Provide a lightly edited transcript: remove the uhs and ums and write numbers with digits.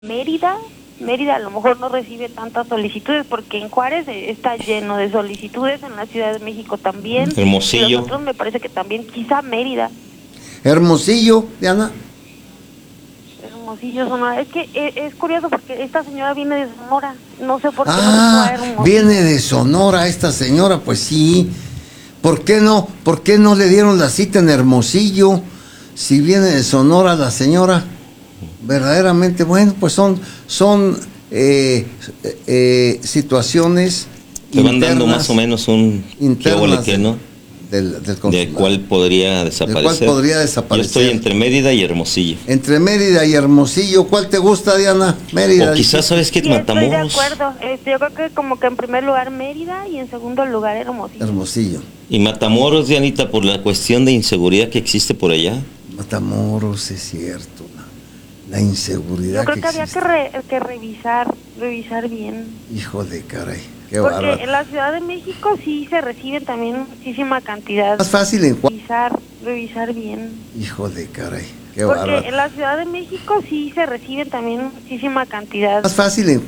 Mérida, Mérida a lo mejor no recibe tantas solicitudes porque en Juárez está lleno de solicitudes, en la Ciudad de México también. Hermosillo. Y los otros me parece que también, quizá Mérida. Hermosillo, Diana. Hermosillo, Sonora. Es que es curioso porque esta señora viene de Sonora. No sé por qué no fue a Hermosillo. Viene de Sonora esta señora, pues sí. ¿Por qué no? ¿Por qué no le dieron la cita en Hermosillo? Si viene de Sonora la señora. Verdaderamente, bueno, pues son situaciones te van dando más o menos un internas ¿no? del cuál podría desaparecer. Yo estoy entre Mérida y Hermosillo. Entre Mérida y Hermosillo, ¿cuál te gusta, Diana? Mérida. O quizás sabes que sí, Matamoros. Estoy de acuerdo. Yo creo que como que en primer lugar Mérida y en segundo lugar Hermosillo. Hermosillo. Y Matamoros, Dianita, por la cuestión de inseguridad que existe por allá. Matamoros, es cierto. La inseguridad. Yo creo que había que revisar bien. Hijo de caray, qué porque bárbaro. En la Ciudad de México sí se reciben también muchísima cantidad. Más fácil en revisar bien. Hijo de caray, qué porque bárbaro. En la Ciudad de México sí se reciben también muchísima cantidad. Más fácil en